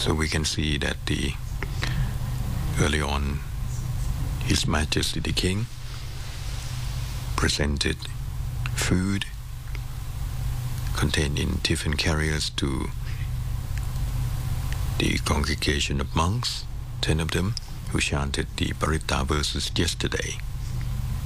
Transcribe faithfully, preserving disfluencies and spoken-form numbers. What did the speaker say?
So we can see that the early on His Majesty the King presented food contained in tiffin carriers to the congregation of monks, ten of them, who chanted the Paritta verses yesterday.